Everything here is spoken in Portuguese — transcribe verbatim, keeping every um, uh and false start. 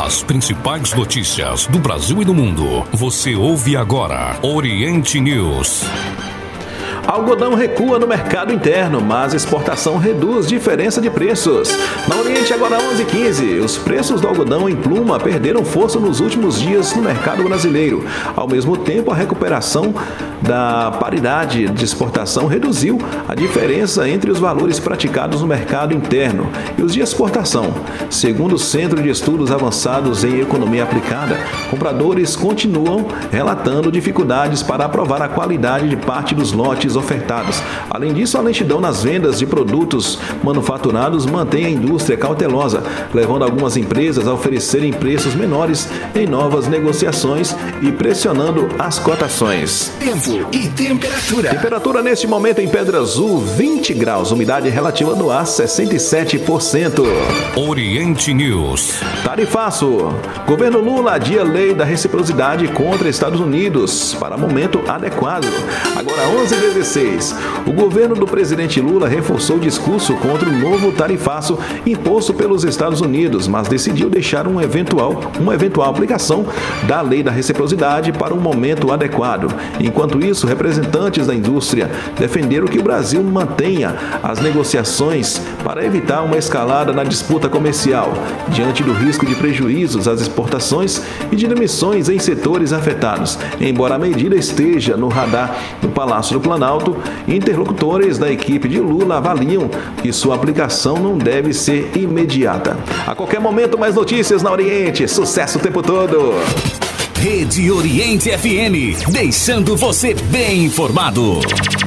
As principais notícias do Brasil e do mundo. Você ouve agora Oriente News. Algodão recua no mercado interno, mas exportação reduz diferença de preços. Na Oriente, agora onze e quinze, os preços do algodão em pluma perderam força nos últimos dias no mercado brasileiro. Ao mesmo tempo, a recuperação da paridade de exportação reduziu a diferença entre os valores praticados no mercado interno e os de exportação. Segundo o Centro de Estudos Avançados em Economia Aplicada, compradores continuam relatando dificuldades para aprovar a qualidade de parte dos lotes ofertados. Além disso, a lentidão nas vendas de produtos manufaturados mantém a indústria cautelosa, levando algumas empresas a oferecerem preços menores em novas negociações e pressionando as cotações. Tempo e temperatura. Temperatura neste momento em Pedra Azul, vinte graus, umidade relativa do ar sessenta e sete por cento. Oriente News. Tarifaço. Governo Lula adia lei da reciprocidade contra Estados Unidos para momento adequado. Agora onze e dezesseis. O governo do presidente Lula reforçou o discurso contra o novo tarifaço imposto pelos Estados Unidos, mas decidiu deixar um eventual, uma eventual aplicação da lei da reciprocidade para um momento adequado. Enquanto isso, representantes da indústria defenderam que o Brasil mantenha as negociações para evitar uma escalada na disputa comercial, diante do risco de prejuízos às exportações e de demissões em setores afetados. Embora a medida esteja no radar do Palácio do Planalto, interlocutores da equipe de Lula avaliam que sua aplicação não deve ser imediata. A qualquer momento, mais notícias na Oriente. Sucesso o tempo todo! Rede Oriente F M, deixando você bem informado.